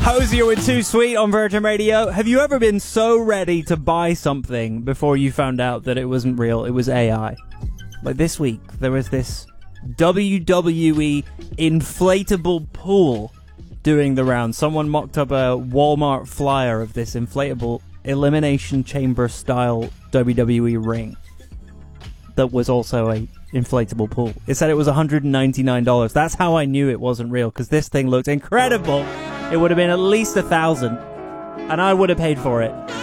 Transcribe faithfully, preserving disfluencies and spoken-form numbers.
Hosier with Too Sweet on Virgin Radio. Have you ever been so ready to buy something before you found out that it wasn't real, it was A I? Like this week, there was this W W E inflatable pool doing the round. Someone mocked up a Walmart flyer of this inflatable Elimination Chamber style W W E ring that was also a inflatable pool. It said it was one hundred ninety-nine dollars. That's how I knew it wasn't real, because this thing looked incredible. It would have been at least a thousand, and I would have paid for it.